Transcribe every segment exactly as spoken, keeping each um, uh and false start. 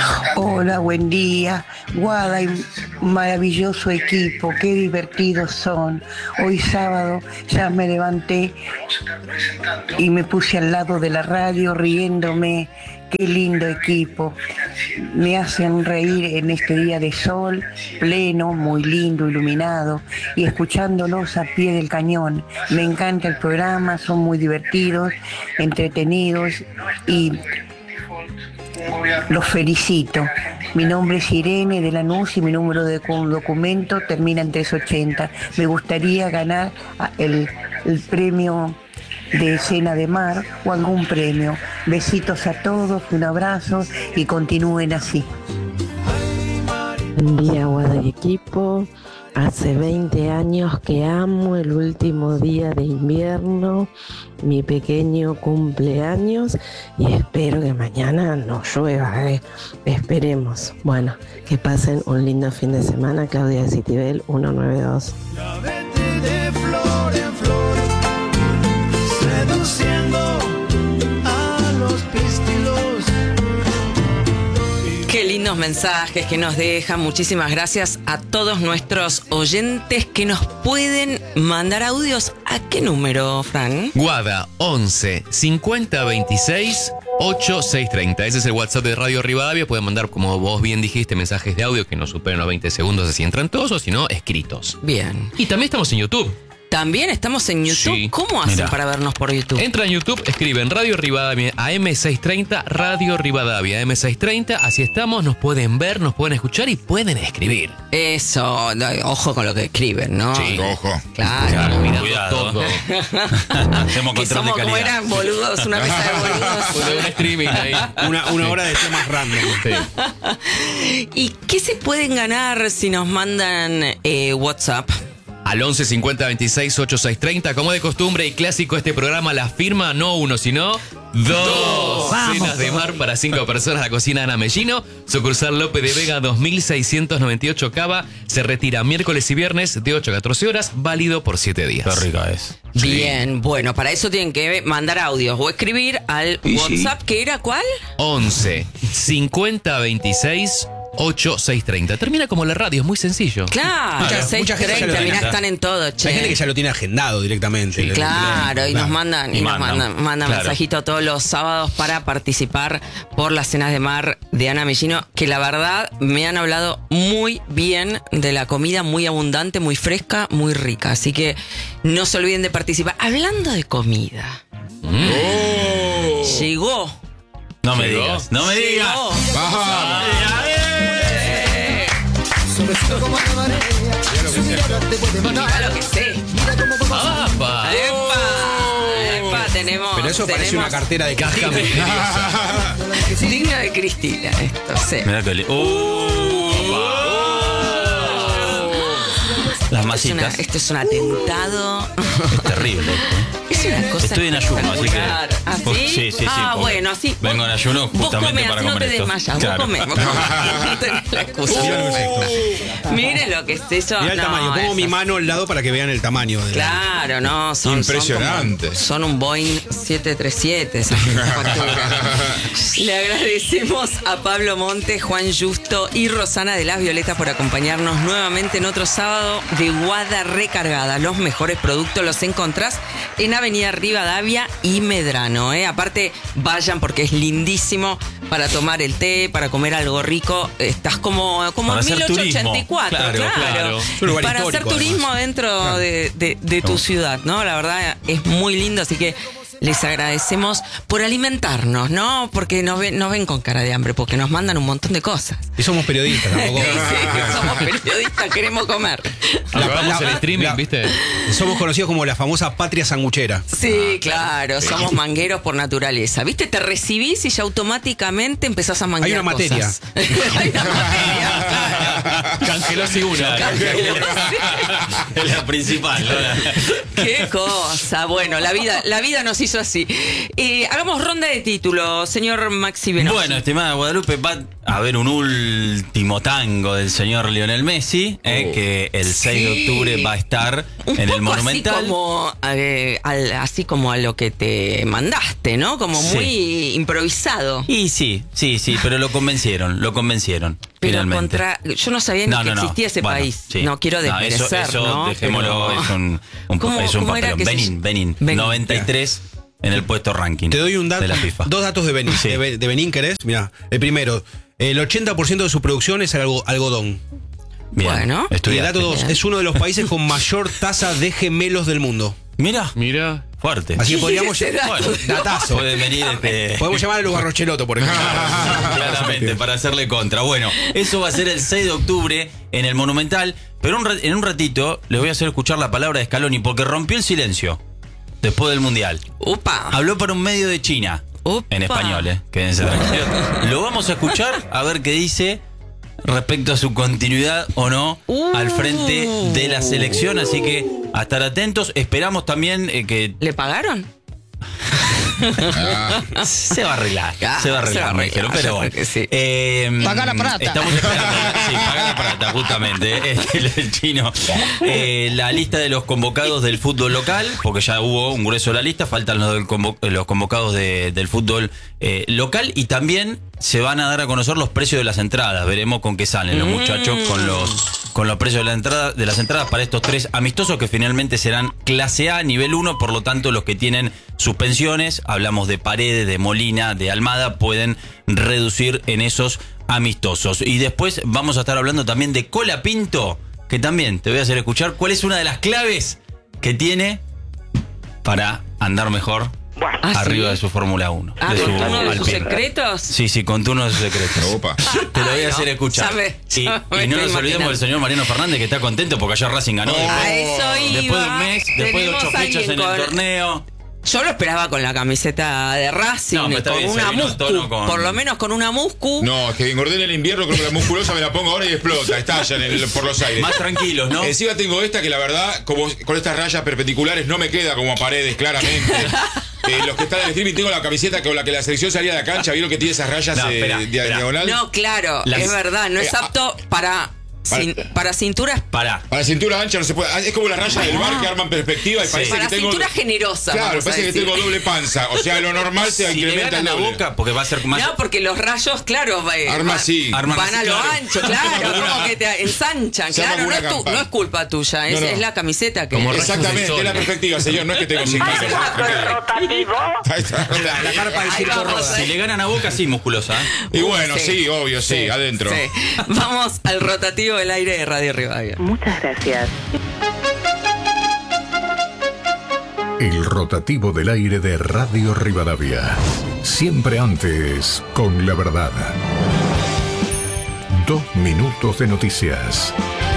Hola, buen día. Guada y maravilloso equipo, qué divertidos son. Hoy sábado ya me levanté y me puse al lado de la radio riéndome. Qué lindo equipo. Me hacen reír en este día de sol, pleno, muy lindo, iluminado, y escuchándolos a pie del cañón. Me encanta el programa, son muy divertidos, entretenidos y los felicito. Mi nombre es Irene de Lanús y mi número de documento termina en trescientos ochenta. Me gustaría ganar el, el premio de Cena de Mar o algún premio. Besitos a todos, un abrazo y continúen así. Buen día, Guada y equipo. Hace veinte años que amo el último día de invierno, mi pequeño cumpleaños, y espero que mañana no llueva, ¿eh? Esperemos. Bueno, que pasen un lindo fin de semana. Claudia de Citibel, ciento noventa y dos. Ya vete de flor en flor, seduciendo a los pistilos. Qué lindos mensajes que nos dejan. Muchísimas gracias a todos nuestros oyentes que nos pueden mandar audios. ¿A qué número, Fran? Guada once cincuenta veintiséis ochenta y seis treinta. Ese es el WhatsApp de Radio Rivadavia. Pueden mandar, como vos bien dijiste, mensajes de audio que no superen los veinte segundos, así entran todos, o si no, escritos. Bien. Y también estamos en YouTube. También estamos en YouTube. Sí. ¿Cómo hacen Mirá. para vernos por YouTube? Entran en YouTube, escriben Radio Rivadavia a eme seiscientos treinta, Radio Rivadavia a eme seiscientos treinta. Así estamos, nos pueden ver, nos pueden escuchar y pueden escribir. Eso, no, ojo con lo que escriben, ¿no? Sí, ojo. Claro. Claro, mirando Cuidado. todo. Hacemos Que control de somos como calidad. eran boludos, una mesa de boludos. Un streaming ahí. Una, una hora de temas random. Sí. ¿Y qué se pueden ganar si nos mandan eh, WhatsApp? Al once cincuenta veintiséis ochenta y seis treinta, como de costumbre y clásico este programa, la firma no uno, sino dos. Cenas de mar para cinco personas, la cocina Ana Mellino, sucursal Lope de Vega dos mil seiscientos noventa y ocho Cava. Se retira miércoles y viernes de ocho a catorce horas, válido por siete días. Qué rica es. Bien, bueno, para eso tienen que mandar audios o escribir al WhatsApp, que era ¿cuál? once cincuenta veintiséis ochenta y seis treinta. Termina como la radio, es muy sencillo. Claro, Mucha- seis mucha gente ya lo treinta, tiene. mirá, están en todo, che. Hay gente que ya lo tiene agendado directamente. Sí, claro, y nos mandan, y Y nos mandan, mandan, mandan claro. mensajito todos los sábados para participar por las cenas de mar de Ana Mellino, que la verdad me han hablado muy bien de la comida, muy abundante, muy fresca, muy rica. Así que no se olviden de participar. Hablando de comida, Oh. llegó. No me Llegó. digas, no me digas. llegó. Vamos. Mirá lo que sé. ¡Apa! ¡Epa! ¡Epa! Tenemos. Pero eso parece tenemos una cartera de Caja Cristina. misteriosa. digna de Cristina, esto, sí. Mirá que le... Uh, Las Esto es una- masitas. esto es un atentado. Es terrible. Es una cosa. Estoy en ayuno, así que- espectacular. ¿Ah, Pues, sí? sí, sí, sí, Ah, porque bueno, así. vengo en ayuno Vos justamente comés, para así no comer te esto. desmayas. Claro. Vos comés, vos comés. No tenés la excusa. Miren lo que es eso. Mirá el No, tamaño. Pongo eso mi es- mano al lado para que vean el tamaño. De la- Claro, no, son. Impresionante. Son, como- son un Boeing siete treinta y siete. Esa factura. Le agradecemos a Pablo Montes, Juan Justo y Rosana de las Violetas por acompañarnos nuevamente en otro sábado de Guada Recargada. Los mejores productos los encontrás en Avenida Rivadavia y Medrano. ¿eh? Aparte, vayan porque es lindísimo para tomar el té, para comer algo rico. Estás como, como Para en hacer mil ochocientos ochenta y cuatro, turismo. claro. Claro, claro. Es un lugar Para hacer histórico, turismo además. dentro Claro. de, de- de tu ciudad, ¿no? La verdad es muy lindo, así que les agradecemos por alimentarnos, ¿no? Porque nos ven, nos ven con cara de hambre, porque nos mandan un montón de cosas. Y somos periodistas, tampoco. Sí, somos periodistas, queremos comer. Hagamos la- el streaming, la- ¿viste? Somos conocidos como la famosa patria sanguchera. Sí, claro, somos mangueros por naturaleza. ¿Viste? Te recibís y ya automáticamente empezás a manguear Hay una materia. cosas. Hay una materia, claro. Cangelosi uno. Es la principal, ¿no? Qué cosa. Bueno, la vida, la vida nos hizo así. Eh, hagamos ronda de títulos, señor Maxi Venosi. Bueno, estimada Guadalupe, va a haber un último tango del señor Lionel Messi, eh, Oh. que el seis de octubre va a estar Un en el poco Monumental. Así como, eh, al- así como a lo que te mandaste, ¿no? Como Sí. muy improvisado. Y sí, sí, sí, pero lo convencieron, lo convencieron. Pero finalmente. contra. Yo no sabía ni No, que no, no. existía ese Bueno, país. sí. No quiero No, desmerecer, eso, eso ¿no? dejémoslo, Pero- es un, un, ¿Cómo- es un cómo era papelón. que se- Benin, Benin, Benin. noventa y tres en el puesto ranking. Te doy un dato, de la FIFA. dos datos de Benin. Sí. De, Be- de Benín, ¿querés? Mira, el primero, el ochenta por ciento de su producción es algo- algodón. Bien, Bueno. Y el estudiaste. dato dos, es uno de los países con mayor tasa de gemelos del mundo. Mira, Mira. fuerte. Así que podríamos, Ese dato. Bueno, datazo. pueden venir este, Podemos llamar a los Barrocheloto, por ejemplo. claramente, para hacerle contra. Bueno, eso va a ser el seis de octubre en el Monumental, pero un ra- en un ratito les voy a hacer escuchar la palabra de Scaloni porque rompió el silencio después del Mundial. Upa. Habló para un medio de China, Upa. en español, ¿eh? Quédense tranquilos. Lo vamos a escuchar a ver qué dice respecto a su continuidad o no Uh. al frente de la selección, así que a estar atentos. Esperamos también eh, que ¿Le pagaron? se va a arreglar, Ah, se va a se va a arreglar, me arreglar, dijeron, pero yo bueno. creo que sí. Eh, Paga la plata. Estamos esperando, sí, paga la plata, justamente, eh, el, el chino. Eh, la lista de los convocados del fútbol local, porque ya hubo un grueso de la lista, faltan los, del convo- los convocados de- del fútbol eh, local y también se van a dar a conocer los precios de las entradas. Veremos con qué salen los Mm. muchachos con los con los precios de, la entrada, de las entradas para estos tres amistosos que finalmente serán clase A, nivel uno, por lo tanto los que tienen suspensiones, hablamos de Paredes, de Molina, de Almada, pueden reducir en esos amistosos. Y después vamos a estar hablando también de Colapinto, que también te voy a hacer escuchar cuál es una de las claves que tiene para andar mejor Ah, arriba ¿sí? de su Fórmula uno. Ah, de su ¿con uno de sus Alpine. secretos? Sí, sí, contó uno de sus secretos. Opa. Te lo voy Ay, a no. hacer escuchar. Ya me- y, ya me y no estoy nos olvidemos imaginando. del señor Mariano Fernández, que está contento porque ayer Racing ganó. A después, eso iba. después de un mes, después de Tenemos ocho a fechas en alguien el con- torneo. Yo lo esperaba con la camiseta de Racing, No, pero está con bien, se una vino a muscu, tono con- por lo menos con una muscu. No, es que engordé en el invierno, creo que la musculosa me la pongo ahora y explota, estalla en el- por los aires. Más tranquilos, ¿no? Encima tengo esta que la verdad, como con estas rayas perpendiculares, no me queda como a Paredes, claramente. Eh, los que están en el streaming, tengo la camiseta con la que la selección salía de la cancha, vieron que tiene esas rayas No, eh, espera, dia- espera. diagonal. No, claro, Las- es verdad, no es Eh, apto para, para- cin- para cinturas, Pará. Para cintura ancha no se puede. Es como las rayas del bar que arman perspectiva y parece para que tengo. cinturas generosas. Claro, vamos a parece que decir. tengo doble panza. O sea, lo normal se Si le incrementa ganan el a doble. Boca, porque va a ser más... No, porque los rayos, claro, eh, Arma van- así. Arman van así, a lo claro. ancho, claro, Como como una- que te ensanchan, Se llama claro, no una es, tu- campana. no es culpa tuya, es, No, no. es la camiseta que... Como rayos Exactamente, de sol. es la perspectiva, señor. No es que tengo cinco años. Ahí está. La, la carpa del Ahí circo vamos, roda. Si le ganan a Boca, sí, musculosa. ¿eh? Y bueno, sí, obvio, sí, adentro. Sí. Vamos al rotativo del aire de Radio Rivadavia. Muchas gracias. El rotativo del aire de Radio Rivadavia. Siempre antes, con la verdad. Dos minutos de noticias.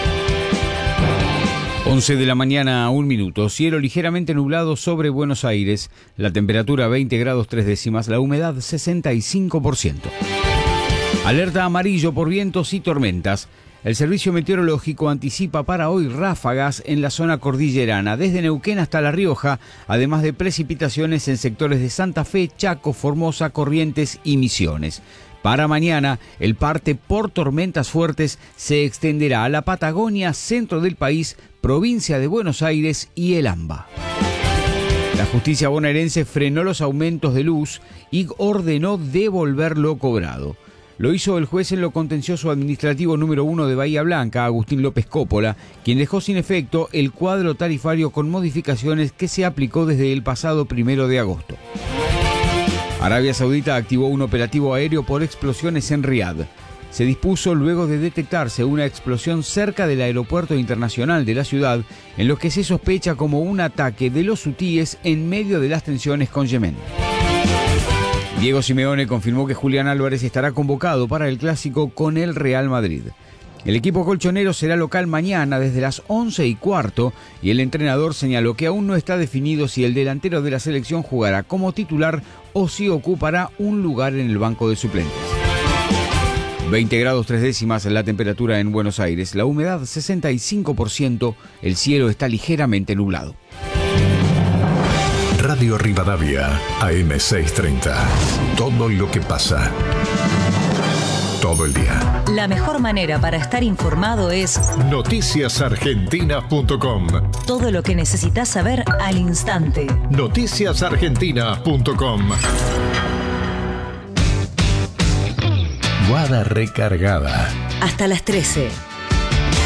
once de la mañana, un minuto. Cielo ligeramente nublado sobre Buenos Aires. La temperatura veinte grados tres décimas. La humedad sesenta y cinco por ciento. Alerta amarillo por vientos y tormentas. El Servicio Meteorológico anticipa para hoy ráfagas en la zona cordillerana, desde Neuquén hasta La Rioja, además de precipitaciones en sectores de Santa Fe, Chaco, Formosa, Corrientes y Misiones. Para mañana, el parte por tormentas fuertes se extenderá a la Patagonia, centro del país, provincia de Buenos Aires y el AMBA. La justicia bonaerense frenó los aumentos de luz y ordenó devolver lo cobrado. Lo hizo el juez en lo contencioso administrativo número uno de Bahía Blanca, Agustín López Coppola, quien dejó sin efecto el cuadro tarifario con modificaciones que se aplicó desde el pasado primero de agosto. Arabia Saudita activó un operativo aéreo por explosiones en Riad. Se dispuso luego de detectarse una explosión cerca del aeropuerto internacional de la ciudad, en lo que se sospecha como un ataque de los hutíes en medio de las tensiones con Yemen. Diego Simeone confirmó que Julián Álvarez estará convocado para el clásico con el Real Madrid. El equipo colchonero será local mañana desde las once y cuarto y el entrenador señaló que aún no está definido si el delantero de la selección jugará como titular o si ocupará un lugar en el banco de suplentes. veinte grados tres décimas la temperatura en Buenos Aires, la humedad sesenta y cinco por ciento, el cielo está ligeramente nublado. Radio Rivadavia, A M seiscientos treinta. Todo lo que pasa. Todo el día. La mejor manera para estar informado es noticias argentinas punto com. Todo lo que necesitas saber al instante. noticias argentinas punto com. Guada recargada. Hasta las trece.